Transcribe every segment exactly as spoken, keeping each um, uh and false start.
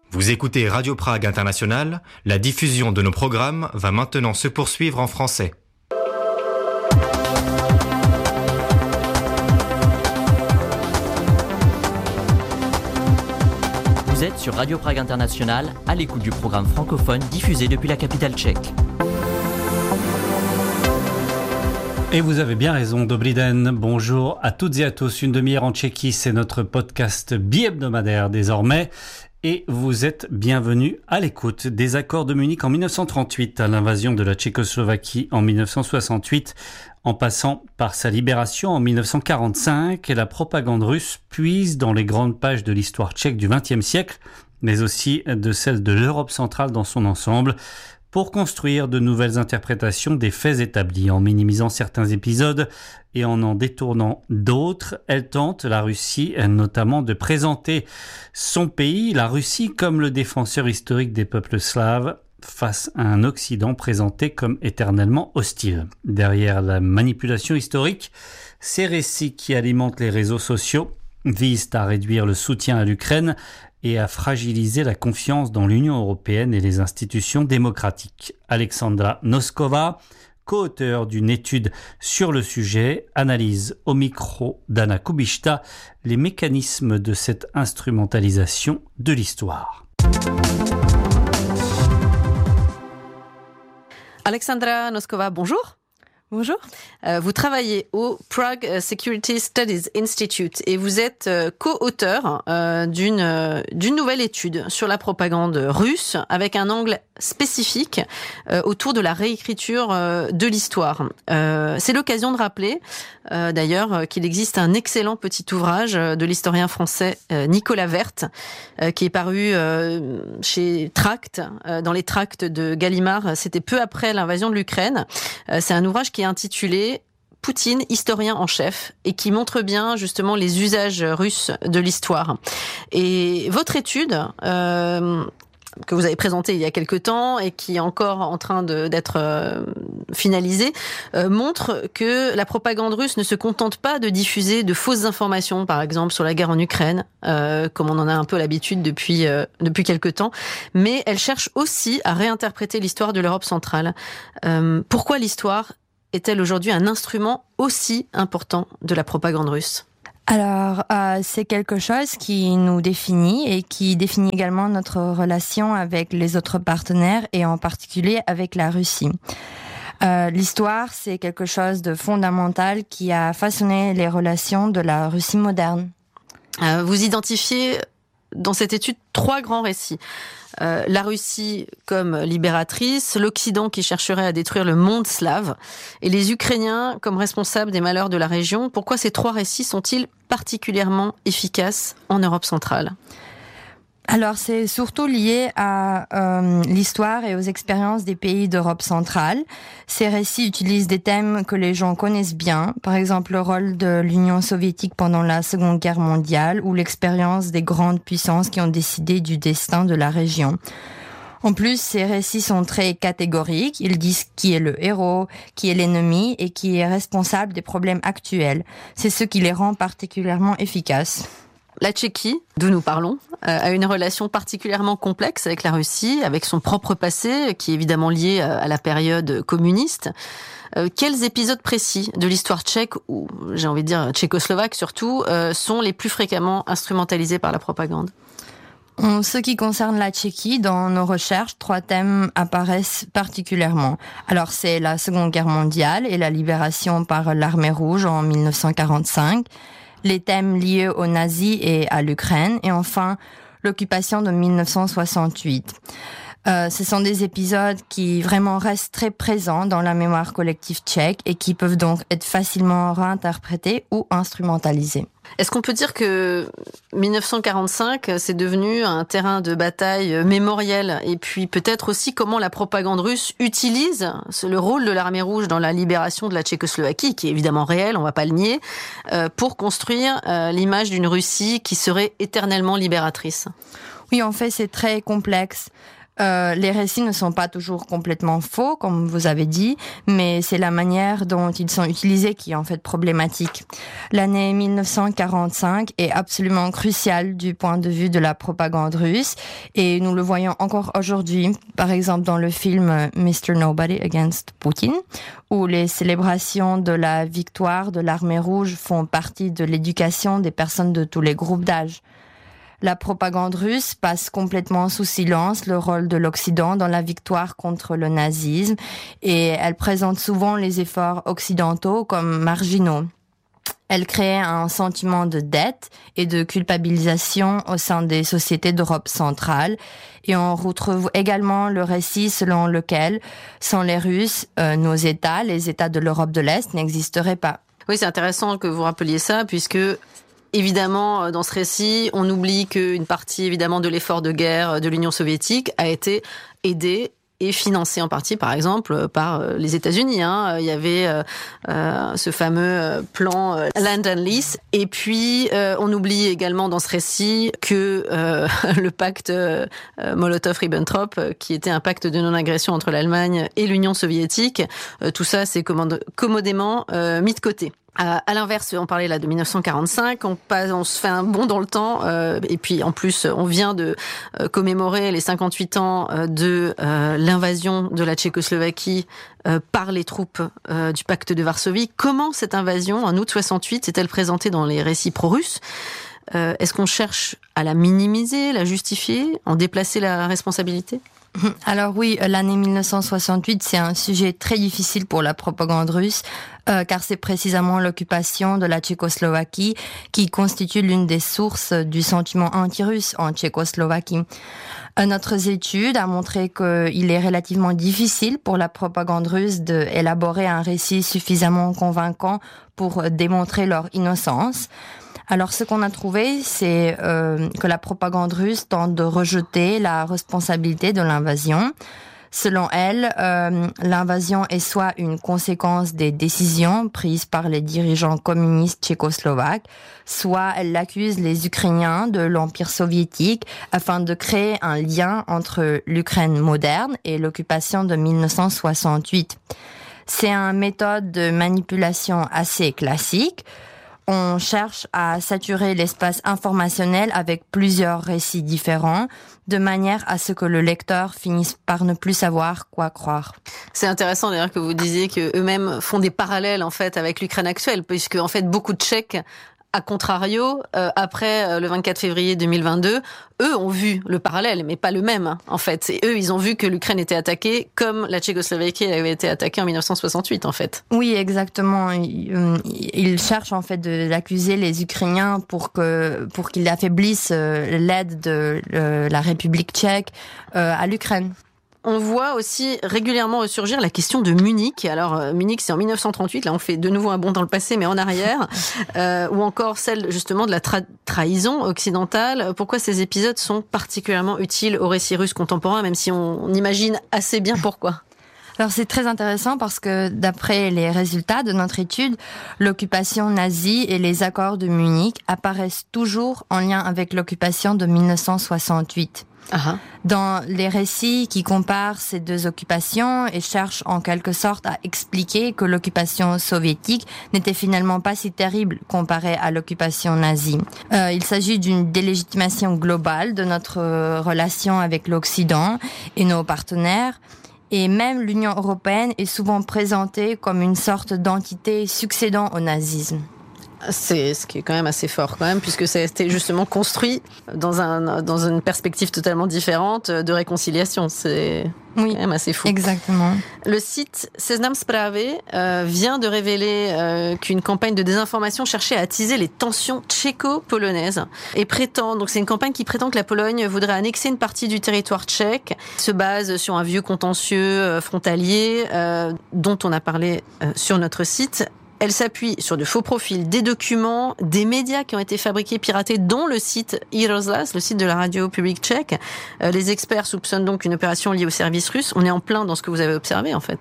Vous écoutez Radio Prague International, la diffusion de nos programmes va maintenant se poursuivre en français. Vous êtes sur Radio Prague International, à l'écoute du programme francophone diffusé depuis la capitale tchèque. Et vous avez bien raison, Dobrý den. Bonjour à toutes et à tous. Une demi-heure en Tchéquie, c'est notre podcast bi-hebdomadaire désormais. Et vous êtes bienvenus à l'écoute des accords de Munich en dix-neuf cent trente-huit, à l'invasion de la Tchécoslovaquie en dix-neuf cent soixante-huit, en passant par sa libération en dix-neuf cent quarante-cinq. Et la propagande russe puise dans les grandes pages de l'histoire tchèque du vingtième siècle, mais aussi de celle de l'Europe centrale dans son ensemble, pour construire de nouvelles interprétations des faits établis. En minimisant certains épisodes et en en détournant d'autres, elle tente, la Russie, notamment de présenter son pays, la Russie, comme le défenseur historique des peuples slaves face à un Occident présenté comme éternellement hostile. Derrière la manipulation historique, ces récits qui alimentent les réseaux sociaux visent à réduire le soutien à l'Ukraine et à fragiliser la confiance dans l'Union européenne et les institutions démocratiques. Alexandra Noskova, co-auteure d'une étude sur le sujet, analyse au micro d'Anna Kubishta les mécanismes de cette instrumentalisation de l'histoire. Alexandra Noskova, bonjour. Bonjour. Euh, vous travaillez au Prague Security Studies Institute et vous êtes euh, co-auteur euh, d'une euh, d'une nouvelle étude sur la propagande russe avec un angle spécifique euh, autour de la réécriture euh, de l'histoire. Euh, c'est l'occasion de rappeler euh, d'ailleurs qu'il existe un excellent petit ouvrage de l'historien français euh, Nicolas Werth euh, qui est paru euh, chez Tract, euh, dans les tracts de Gallimard. C'était peu après l'invasion de l'Ukraine. Euh, c'est un ouvrage qui est intitulé Poutine, historien en chef, et qui montre bien justement les usages russes de l'histoire. Et votre étude, euh, que vous avez présentée il y a quelque temps et qui est encore en train de, d'être euh, finalisée, euh, montre que la propagande russe ne se contente pas de diffuser de fausses informations, par exemple sur la guerre en Ukraine, euh, comme on en a un peu l'habitude depuis euh, depuis quelque temps, mais elle cherche aussi à réinterpréter l'histoire de l'Europe centrale. Euh, pourquoi l'histoire est-elle aujourd'hui un instrument aussi important de la propagande russe ? Alors, euh, c'est quelque chose qui nous définit et qui définit également notre relation avec les autres partenaires et en particulier avec la Russie. Euh, l'histoire, c'est quelque chose de fondamental qui a façonné les relations de la Russie moderne. Euh, vous identifiez dans cette étude trois grands récits. Euh, la Russie comme libératrice, l'Occident qui chercherait à détruire le monde slave, et les Ukrainiens comme responsables des malheurs de la région. Pourquoi ces trois récits sont-ils particulièrement efficaces en Europe centrale ? Alors, c'est surtout lié à euh, l'histoire et aux expériences des pays d'Europe centrale. Ces récits utilisent des thèmes que les gens connaissent bien, par exemple le rôle de l'Union soviétique pendant la Seconde Guerre mondiale ou l'expérience des grandes puissances qui ont décidé du destin de la région. En plus, ces récits sont très catégoriques. Ils disent qui est le héros, qui est l'ennemi et qui est responsable des problèmes actuels. C'est ce qui les rend particulièrement efficaces. La Tchéquie, d'où nous parlons, a une relation particulièrement complexe avec la Russie, avec son propre passé, qui est évidemment lié à la période communiste. Quels épisodes précis de l'histoire tchèque, ou j'ai envie de dire tchécoslovaque surtout, sont les plus fréquemment instrumentalisés par la propagande ? En ce qui concerne la Tchéquie, dans nos recherches, trois thèmes apparaissent particulièrement. Alors, c'est la Seconde Guerre mondiale et la libération par l'Armée rouge en dix-neuf cent quarante-cinq, les thèmes liés aux nazis et à l'Ukraine, et enfin l'occupation de dix-neuf cent soixante-huit. Euh, ce sont des épisodes qui vraiment restent très présents dans la mémoire collective tchèque et qui peuvent donc être facilement réinterprétés ou instrumentalisés. Est-ce qu'on peut dire que dix-neuf cent quarante-cinq, c'est devenu un terrain de bataille mémoriel ? Et puis peut-être aussi comment la propagande russe utilise le rôle de l'Armée rouge dans la libération de la Tchécoslovaquie, qui est évidemment réel, on ne va pas le nier, pour construire l'image d'une Russie qui serait éternellement libératrice ? Oui, en fait, c'est très complexe. Euh, les récits ne sont pas toujours complètement faux, comme vous avez dit, mais c'est la manière dont ils sont utilisés qui est en fait problématique. L'année mille neuf cent quarante-cinq est absolument cruciale du point de vue de la propagande russe, et nous le voyons encore aujourd'hui, par exemple dans le film mister Nobody Against Putin, où les célébrations de la victoire de l'armée rouge font partie de l'éducation des personnes de tous les groupes d'âge. La propagande russe passe complètement sous silence le rôle de l'Occident dans la victoire contre le nazisme, et elle présente souvent les efforts occidentaux comme marginaux. Elle crée un sentiment de dette et de culpabilisation au sein des sociétés d'Europe centrale, et on retrouve également le récit selon lequel, sans les Russes, euh, nos États, les États de l'Europe de l'Est, n'existeraient pas. Oui, c'est intéressant que vous rappeliez ça, puisque évidemment, dans ce récit, on oublie qu'une partie, évidemment, de l'effort de guerre de l'Union soviétique a été aidée et financée en partie, par exemple, par les États-Unis. Hein. Il y avait euh, euh, ce fameux plan euh, Land and Lease. Et puis, euh, on oublie également dans ce récit que euh, le pacte euh, Molotov-Ribbentrop, euh, qui était un pacte de non-agression entre l'Allemagne et l'Union soviétique, euh, tout ça, c'est commode- commodément euh, mis de côté. À, à l'inverse, on parlait là de mille neuf cent quarante-cinq, on, passe, on se fait un bond dans le temps, euh, et puis en plus, on vient de euh, commémorer les cinquante-huit ans euh, de euh, l'invasion de la Tchécoslovaquie euh, par les troupes euh, du pacte de Varsovie. Comment cette invasion, en août soixante-huit, s'est-elle présentée dans les récits pro-russes ? euh, Est-ce qu'on cherche à la minimiser, la justifier, en déplacer la responsabilité ? Alors oui, l'année mille neuf cent soixante-huit, c'est un sujet très difficile pour la propagande russe, euh, car c'est précisément l'occupation de la Tchécoslovaquie qui constitue l'une des sources du sentiment anti-russe en Tchécoslovaquie. Euh, notre étude a montré qu'il est relativement difficile pour la propagande russe d'élaborer un récit suffisamment convaincant pour démontrer leur innocence. Alors, ce qu'on a trouvé, c'est euh, que la propagande russe tente de rejeter la responsabilité de l'invasion. Selon elle, euh, l'invasion est soit une conséquence des décisions prises par les dirigeants communistes tchécoslovaques, soit elle accuse les Ukrainiens de l'Empire soviétique afin de créer un lien entre l'Ukraine moderne et l'occupation de mille neuf cent soixante-huit. C'est une méthode de manipulation assez classique. On cherche à saturer l'espace informationnel avec plusieurs récits différents, de manière à ce que le lecteur finisse par ne plus savoir quoi croire. C'est intéressant d'ailleurs que vous disiez que eux-mêmes font des parallèles en fait avec l'Ukraine actuelle, puisque en fait beaucoup de Tchèques, à contrario, euh, après euh, le vingt-quatre février deux mille vingt-deux, eux ont vu le parallèle, mais pas le même, hein, en fait. Et eux, ils ont vu que l'Ukraine était attaquée comme la Tchécoslovaquie avait été attaquée en mille neuf cent soixante-huit, en fait. Oui, exactement. Ils cherchent en fait d'accuser les Ukrainiens pour que pour qu'ils affaiblissent l'aide de la République tchèque euh, à l'Ukraine. On voit aussi régulièrement ressurgir la question de Munich. Alors, euh, Munich, c'est en mille neuf cent trente-huit. Là, on fait de nouveau un bond dans le passé, mais en arrière. Euh, ou encore celle, justement, de la tra- trahison occidentale. Pourquoi ces épisodes sont particulièrement utiles au récit russe contemporain, même si on, on imagine assez bien pourquoi? Alors c'est très intéressant parce que d'après les résultats de notre étude, l'occupation nazie et les accords de Munich apparaissent toujours en lien avec l'occupation de mille neuf cent soixante-huit. Uh-huh. Dans les récits qui comparent ces deux occupations et cherchent en quelque sorte à expliquer que l'occupation soviétique n'était finalement pas si terrible comparée à l'occupation nazie. Euh, il s'agit d'une délégitimation globale de notre relation avec l'Occident et nos partenaires. Et même l'Union européenne est souvent présentée comme une sorte d'entité succédant au nazisme. C'est ce qui est quand même assez fort quand même, puisque ça a été justement construit dans un dans une perspective totalement différente de réconciliation. C'est oui, quand même assez fou. Exactement. Le site Seznam Zprávy euh, vient de révéler euh, qu'une campagne de désinformation cherchait à attiser les tensions tchéco-polonaises et prétend, donc c'est une campagne qui prétend que la Pologne voudrait annexer une partie du territoire tchèque, se base sur un vieux contentieux euh, frontalier euh, dont on a parlé euh, sur notre site. Elle s'appuie sur de faux profils, des documents, des médias qui ont été fabriqués, piratés, dont le site i Rozhlas, le site de la radio publique tchèque. Euh, les experts soupçonnent donc une opération liée au service russe. On est en plein dans ce que vous avez observé, en fait.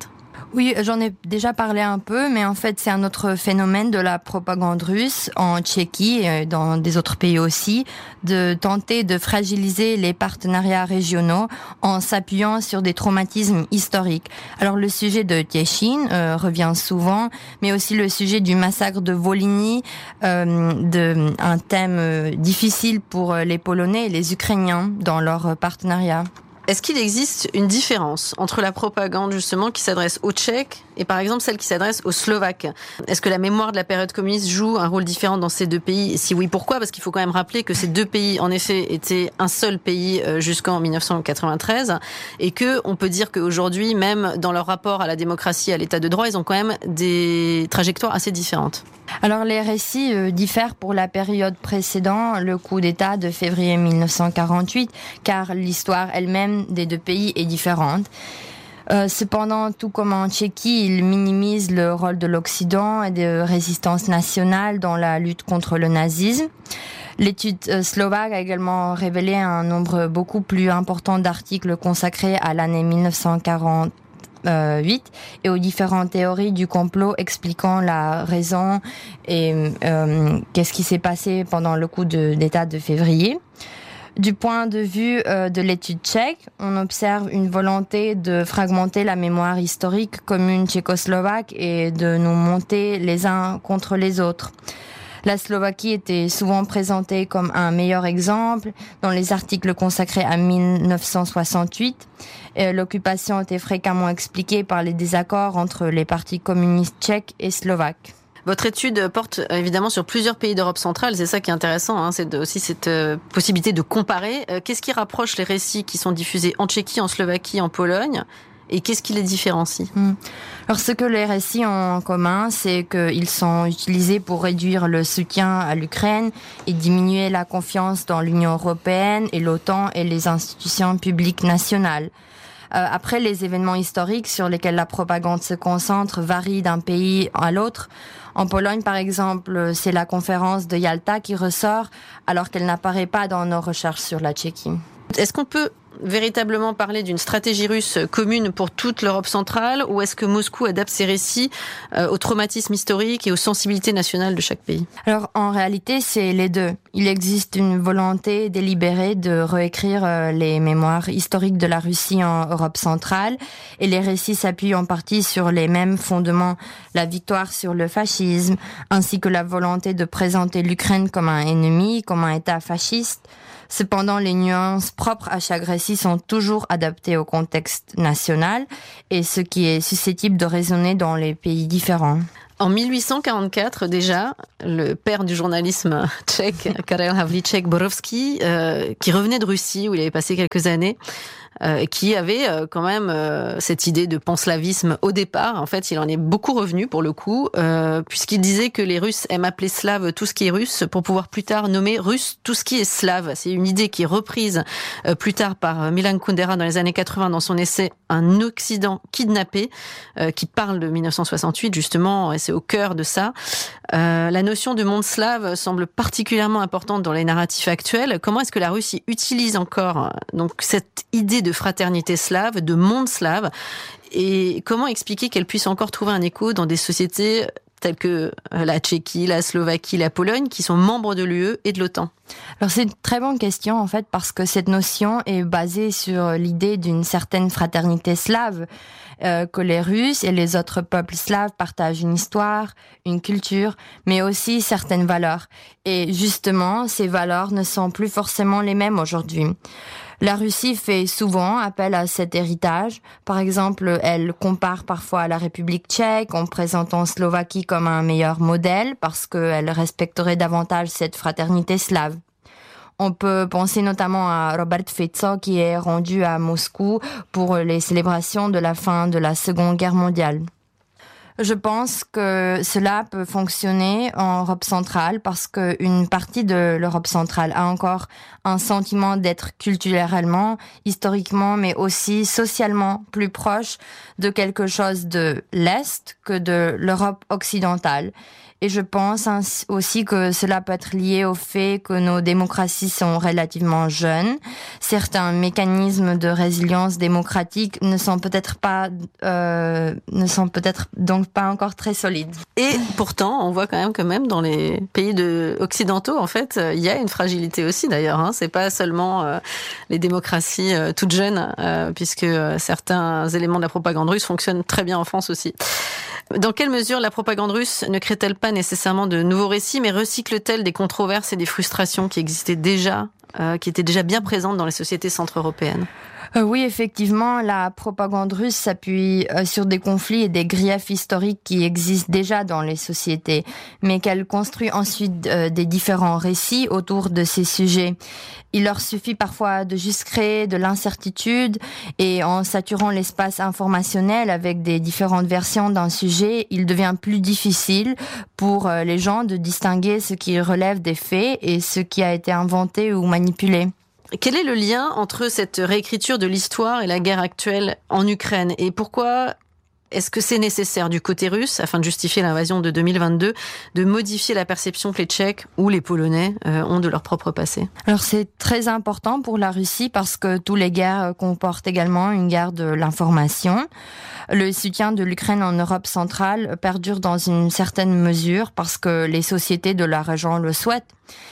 Oui, j'en ai déjà parlé un peu, mais en fait, c'est un autre phénomène de la propagande russe en Tchéquie et dans des autres pays aussi, de tenter de fragiliser les partenariats régionaux en s'appuyant sur des traumatismes historiques. Alors, le sujet de Tiechine euh, revient souvent, mais aussi le sujet du massacre de Volhynie, euh, de, un thème euh, difficile pour les Polonais et les Ukrainiens dans leur partenariat. Est-ce qu'il existe une différence entre la propagande justement qui s'adresse aux Tchèques et par exemple celle qui s'adresse aux Slovaques? Est-ce que la mémoire de la période communiste joue un rôle différent dans ces deux pays? Et si oui, pourquoi? Parce qu'il faut quand même rappeler que ces deux pays, en effet, étaient un seul pays jusqu'en dix-neuf cent quatre-vingt-treize et que on peut dire qu'aujourd'hui, même dans leur rapport à la démocratie et à l'état de droit, ils ont quand même des trajectoires assez différentes. Alors les récits euh, diffèrent pour la période précédente, le coup d'État de février mille neuf cent quarante-huit, car l'histoire elle-même des deux pays est différente. Euh, cependant, tout comme en Tchéquie, il minimise le rôle de l'Occident et de résistance nationale dans la lutte contre le nazisme. L'étude euh, slovaque a également révélé un nombre beaucoup plus important d'articles consacrés à l'année mille neuf cent quarante. Euh, huit et aux différentes théories du complot expliquant la raison et euh, qu'est-ce qui s'est passé pendant le coup de, d'État de février. Du point de vue euh, de l'étude tchèque, on observe une volonté de fragmenter la mémoire historique commune tchécoslovaque et de nous monter les uns contre les autres. La Slovaquie était souvent présentée comme un meilleur exemple dans les articles consacrés à mille neuf cent soixante-huit. Et l'occupation était fréquemment expliquée par les désaccords entre les partis communistes tchèques et slovaques. Votre étude porte évidemment sur plusieurs pays d'Europe centrale, c'est ça qui est intéressant, hein, c'est de, aussi cette euh, possibilité de comparer. Euh, qu'est-ce qui rapproche les récits qui sont diffusés en Tchéquie, en Slovaquie, en Pologne ? Et qu'est-ce qui les différencie? mmh. Alors, ce que les récits ont en commun, c'est qu'ils sont utilisés pour réduire le soutien à l'Ukraine et diminuer la confiance dans l'Union européenne et l'OTAN et les institutions publiques nationales. Euh, après, les événements historiques sur lesquels la propagande se concentre varient d'un pays à l'autre. En Pologne, par exemple, c'est la conférence de Yalta qui ressort, alors qu'elle n'apparaît pas dans nos recherches sur la Tchéquie. Est-ce qu'on peut véritablement parler d'une stratégie russe commune pour toute l'Europe centrale, ou est-ce que Moscou adapte ses récits euh, au traumatisme historique et aux sensibilités nationales de chaque pays? Alors, en réalité, c'est les deux. Il existe une volonté délibérée de réécrire euh, les mémoires historiques de la Russie en Europe centrale, et les récits s'appuient en partie sur les mêmes fondements, la victoire sur le fascisme, ainsi que la volonté de présenter l'Ukraine comme un ennemi, comme un État fasciste. Cependant, les nuances propres à chaque récit sont toujours adaptées au contexte national et ce qui est susceptible de résonner dans les pays différents. En mille huit cent quarante-quatre, déjà, le père du journalisme tchèque, Karel Havlíček-Borovský, euh, qui revenait de Russie où il avait passé quelques années, euh, qui avait euh, quand même euh, cette idée de panslavisme au départ. En fait, il en est beaucoup revenu pour le coup, euh, puisqu'il disait que les Russes aiment appeler slave tout ce qui est russe pour pouvoir plus tard nommer russe tout ce qui est slave. C'est une idée qui est reprise euh, plus tard par Milan Kundera dans les années quatre-vingts dans son essai Un Occident kidnappé, euh, qui parle de mille neuf cent soixante-huit justement, et c'est au cœur de ça. Euh, la notion de monde slave semble particulièrement importante dans les narratifs actuels. Comment est-ce que la Russie utilise encore donc cette idée de fraternité slave, de monde slave, et comment expliquer qu'elle puisse encore trouver un écho dans des sociétés telles que la Tchéquie, la Slovaquie, la Pologne, qui sont membres de l'U E et de l'OTAN? Alors c'est une très bonne question en fait, parce que cette notion est basée sur l'idée d'une certaine fraternité slave, euh, que les Russes et les autres peuples slaves partagent une histoire, une culture, mais aussi certaines valeurs. Et justement, ces valeurs ne sont plus forcément les mêmes aujourd'hui. La Russie fait souvent appel à cet héritage. Par exemple, elle compare parfois à la République tchèque en présentant Slovaquie comme un meilleur modèle parce qu'elle respecterait davantage cette fraternité slave. On peut penser notamment à Robert Fico qui est rendu à Moscou pour les célébrations de la fin de la Seconde Guerre mondiale. Je pense que cela peut fonctionner en Europe centrale parce qu'une partie de l'Europe centrale a encore un sentiment d'être culturellement, historiquement, mais aussi socialement plus proche de quelque chose de l'Est que de l'Europe occidentale. Et je pense aussi que cela peut être lié au fait que nos démocraties sont relativement jeunes. certains mécanismes de résilience démocratique ne sont peut-être pas, euh, ne sont peut-être donc pas encore très solides. Et pourtant, on voit quand même que même dans les pays de occidentaux, en fait, il y a une fragilité aussi d'ailleurs. Hein. C'est pas seulement euh, les démocraties euh, toutes jeunes, euh, puisque euh, certains éléments de la propagande russe fonctionnent très bien en France aussi. Dans quelle mesure la propagande russe ne crée-t-elle pas nécessairement de nouveaux récits, mais recycle-t-elle des controverses et des frustrations qui existaient déjà, euh, qui étaient déjà bien présentes dans les sociétés centre-européennes ? Euh, oui, effectivement, la propagande russe s'appuie euh, sur des conflits et des griefs historiques qui existent déjà dans les sociétés, mais qu'elle construit ensuite euh, des différents récits autour de ces sujets. Il leur suffit parfois de juste créer de l'incertitude et en saturant l'espace informationnel avec des différentes versions d'un sujet, il devient plus difficile pour euh, les gens de distinguer ce qui relève des faits et ce qui a été inventé ou manipulé. Quel est le lien entre cette réécriture de l'histoire et la guerre actuelle en Ukraine ? Et pourquoi est-ce que c'est nécessaire du côté russe, afin de justifier l'invasion de deux mille vingt-deux, de modifier la perception que les Tchèques ou les Polonais euh, ont de leur propre passé ? Alors c'est très important pour la Russie parce que toutes les guerres comportent également une guerre de l'information. Le soutien de l'Ukraine en Europe centrale perdure dans une certaine mesure parce que les sociétés de la région le souhaitent.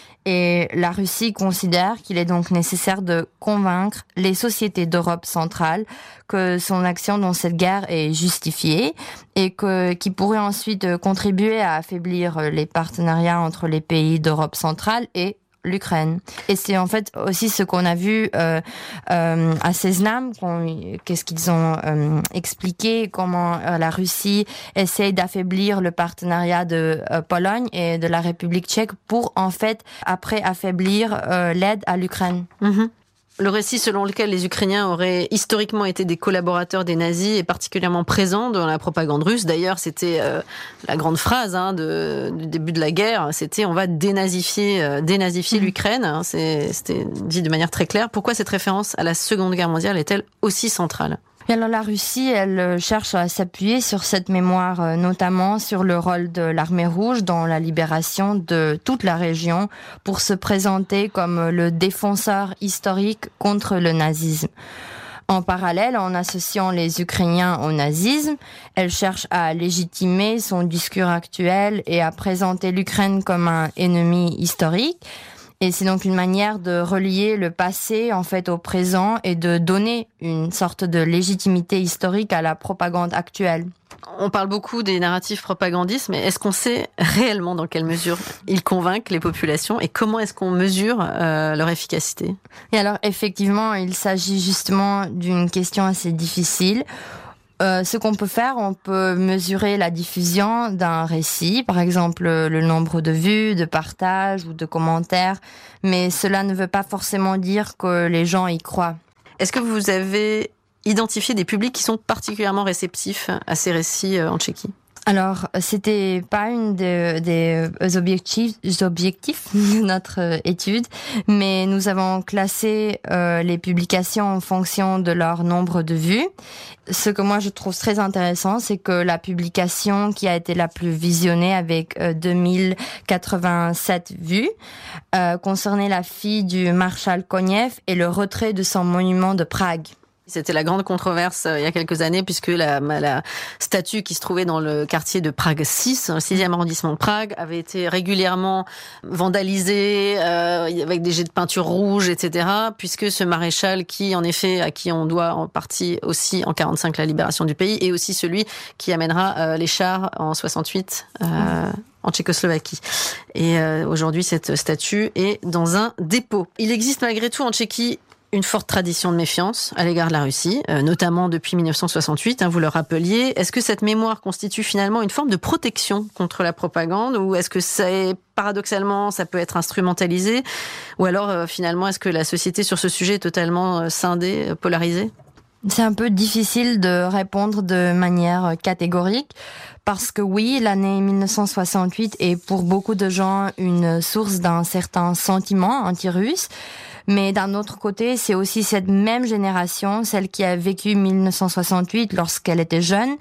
Et la Russie considère qu'il est donc nécessaire de convaincre les sociétés d'Europe centrale que son action dans cette guerre est justifiée et que, qui pourrait ensuite contribuer à affaiblir les partenariats entre les pays d'Europe centrale et l'Ukraine. Et c'est en fait aussi ce qu'on a vu euh, euh, à Seznam, qu'est-ce qu'ils ont euh, expliqué, comment euh, la Russie essaye d'affaiblir le partenariat de euh, Pologne et de la République tchèque pour en fait après affaiblir euh, l'aide à l'Ukraine. Mm-hmm. Le récit selon lequel les Ukrainiens auraient historiquement été des collaborateurs des nazis est particulièrement présent dans la propagande russe. D'ailleurs, c'était euh, la grande phrase hein, de, du début de la guerre, c'était « on va dénazifier, euh, dénazifier mmh. l'Ukraine hein, ». C'était dit de manière très claire. Pourquoi cette référence à la Seconde Guerre mondiale est-elle aussi centrale ? Et alors la Russie, elle cherche à s'appuyer sur cette mémoire, notamment sur le rôle de l'armée rouge dans la libération de toute la région pour se présenter comme le défenseur historique contre le nazisme. En parallèle, en associant les Ukrainiens au nazisme, elle cherche à légitimer son discours actuel et à présenter l'Ukraine comme un ennemi historique. Et c'est donc une manière de relier le passé en fait au présent et de donner une sorte de légitimité historique à la propagande actuelle. On parle beaucoup des narratifs propagandistes, mais est-ce qu'on sait réellement dans quelle mesure ils convainquent les populations et comment est-ce qu'on mesure euh, leur efficacité ? Et alors effectivement, il s'agit justement d'une question assez difficile. Euh, ce qu'on peut faire, on peut mesurer la diffusion d'un récit, par exemple le nombre de vues, de partages ou de commentaires, mais cela ne veut pas forcément dire que les gens y croient. Est-ce que vous avez identifié des publics qui sont particulièrement réceptifs à ces récits en Tchéquie ? Alors, c'était pas une des, des objectifs, objectifs de notre étude, mais nous avons classé euh, les publications en fonction de leur nombre de vues. Ce que moi je trouve très intéressant, c'est que la publication qui a été la plus visionnée avec euh, deux mille quatre-vingt-sept vues euh, concernait la fille du maréchal Konev et le retrait de son monument de Prague. C'était la grande controverse euh, il y a quelques années puisque la, la statue qui se trouvait dans le quartier de Prague six, le sixième arrondissement de Prague, avait été régulièrement vandalisée euh, avec des jets de peinture rouge, et cetera. Puisque ce maréchal qui, en effet, à qui on doit en partie aussi en quarante-cinq la libération du pays, et aussi celui qui amènera euh, les chars en soixante-huit euh, mmh. en Tchécoslovaquie. Et euh, aujourd'hui, cette statue est dans un dépôt. Il existe malgré tout en Tchéquie une forte tradition de méfiance à l'égard de la Russie, euh, notamment depuis dix-neuf cent soixante-huit, hein, vous le rappeliez. Est-ce que cette mémoire constitue finalement une forme de protection contre la propagande, ou est-ce que c'est, paradoxalement, ça peut être instrumentalisé, ou alors euh, finalement, est-ce que la société sur ce sujet est totalement euh, scindée, euh, polarisée ? C'est un peu difficile de répondre de manière catégorique parce que oui, l'année dix-neuf cent soixante-huit est pour beaucoup de gens une source d'un certain sentiment anti-russe. Mais d'un autre côté, c'est aussi cette même génération, celle qui a vécu dix-neuf cent soixante-huit lorsqu'elle était jeune,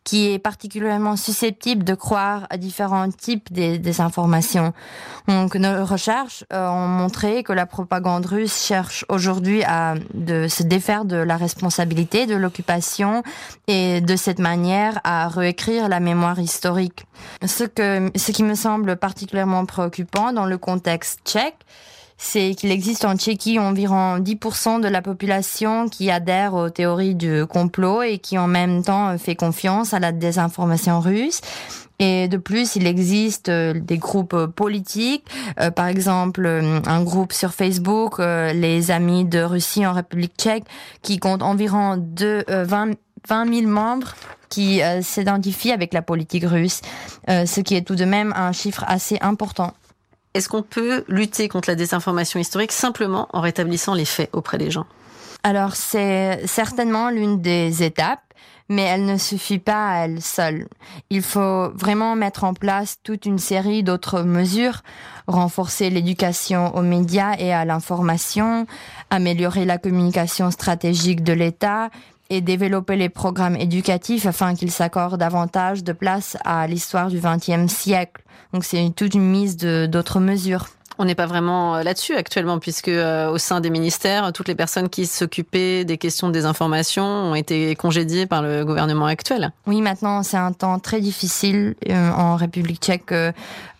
qui est particulièrement susceptible de croire à différents types de désinformation. Donc, nos recherches euh, ont montré que la propagande russe cherche aujourd'hui à de se défaire de la responsabilité de l'occupation et de cette manière à réécrire la mémoire historique. Ce que, ce qui me semble particulièrement préoccupant dans le contexte tchèque, c'est qu'il existe en Tchéquie environ dix pour cent de la population qui adhère aux théories du complot et qui en même temps fait confiance à la désinformation russe. Et de plus, il existe des groupes politiques, euh, par exemple un groupe sur Facebook, euh, les Amis de Russie en République tchèque, qui compte environ deux, euh, vingt mille membres qui euh, s'identifient avec la politique russe, euh, ce qui est tout de même un chiffre assez important. Est-ce qu'on peut lutter contre la désinformation historique simplement en rétablissant les faits auprès des gens ? Alors, c'est certainement l'une des étapes, mais elle ne suffit pas à elle seule. Il faut vraiment mettre en place toute une série d'autres mesures, renforcer l'éducation aux médias et à l'information, améliorer la communication stratégique de l'État et développer les programmes éducatifs afin qu'ils s'accordent davantage de place à l'histoire du vingtième siècle. Donc c'est toute une mise de, d'autres mesures. On n'est pas vraiment là-dessus actuellement, puisque euh, au sein des ministères, toutes les personnes qui s'occupaient des questions de désinformation ont été congédiées par le gouvernement actuel. Oui, maintenant c'est un temps très difficile euh, en République tchèque, euh,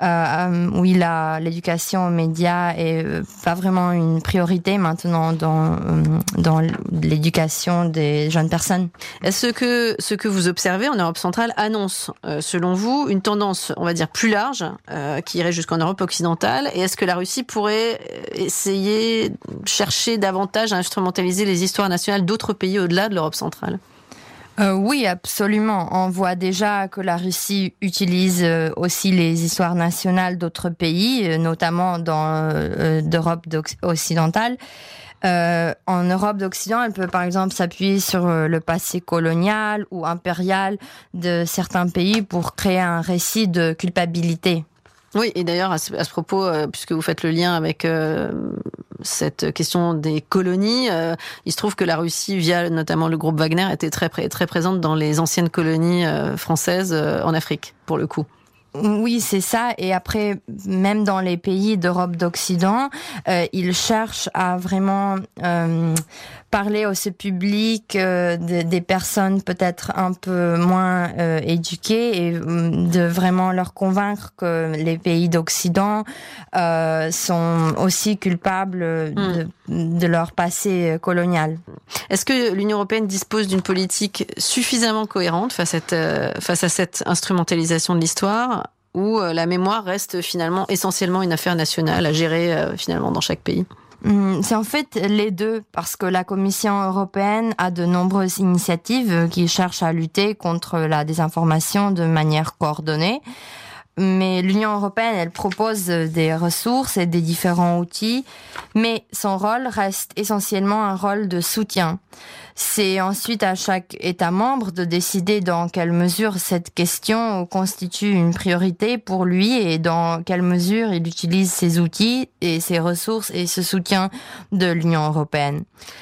euh, où il a l'éducation aux médias est euh, pas vraiment une priorité maintenant dans euh, dans l'éducation des jeunes personnes. Est-ce que ce que vous observez en Europe centrale annonce, euh, selon vous, une tendance, on va dire, plus large, euh, qui irait jusqu'en Europe occidentale, et est-ce que la Russie pourrait essayer, chercher davantage à instrumentaliser les histoires nationales d'autres pays au-delà de l'Europe centrale ? Euh, oui, absolument. On voit déjà que la Russie utilise euh, aussi les histoires nationales d'autres pays, euh, notamment dans euh, d'Europe occidentale. Euh, en Europe d'Occident, elle peut par exemple s'appuyer sur le passé colonial ou impérial de certains pays pour créer un récit de culpabilité. Oui, et d'ailleurs, à ce, à ce propos, euh, puisque vous faites le lien avec euh, cette question des colonies, euh, il se trouve que la Russie, via notamment le groupe Wagner, était très, très présente dans les anciennes colonies euh, françaises euh, en Afrique, pour le coup. Oui, c'est ça. Et après, même dans les pays d'Europe d'Occident, euh, ils cherchent à vraiment euh, parler à ce public euh, de, des personnes peut-être un peu moins euh, éduquées et de vraiment leur convaincre que les pays d'Occident euh, sont aussi culpables de, mmh. de leur passé colonial. Est-ce que l'Union européenne dispose d'une politique suffisamment cohérente face à cette, euh, face à cette instrumentalisation de l'histoire, où la mémoire reste finalement essentiellement une affaire nationale à gérer euh, finalement dans chaque pays ? C'est en fait les deux, parce que la Commission européenne a de nombreuses initiatives qui cherchent à lutter contre la désinformation de manière coordonnée. Mais l'Union européenne, elle propose des ressources et des différents outils, mais son rôle reste essentiellement un rôle de soutien. C'est ensuite à chaque État membre de décider dans quelle mesure cette question constitue une priorité pour lui et dans quelle mesure il utilise ses outils et ses ressources et ce soutien de l'Union européenne.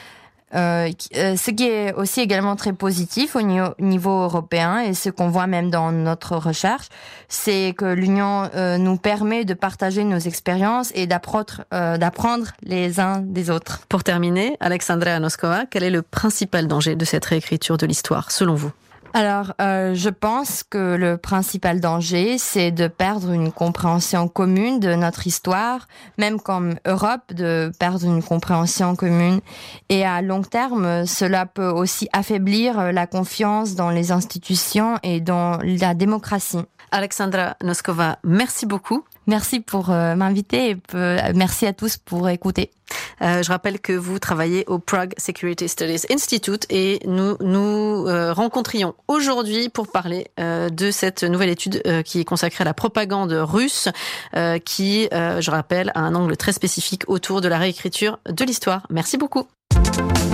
Euh, ce qui est aussi également très positif au niveau européen et ce qu'on voit même dans notre recherche, c'est que l'Union euh, nous permet de partager nos expériences et d'apprendre, euh, d'apprendre les uns des autres. Pour terminer, Alexandra Noskova, quel est le principal danger de cette réécriture de l'histoire, selon vous ? Alors, euh, je pense que le principal danger, c'est de perdre une compréhension commune de notre histoire, même comme Europe, de perdre une compréhension commune. Et à long terme, cela peut aussi affaiblir la confiance dans les institutions et dans la démocratie. Alexandra Noskova, merci beaucoup. Merci pour euh, m'inviter et peu, merci à tous pour écouter. Euh, je rappelle que vous travaillez au Prague Security Studies Institute et nous nous euh, rencontrions aujourd'hui pour parler euh, de cette nouvelle étude euh, qui est consacrée à la propagande russe euh, qui, euh, je rappelle, a un angle très spécifique autour de la réécriture de l'histoire. Merci beaucoup.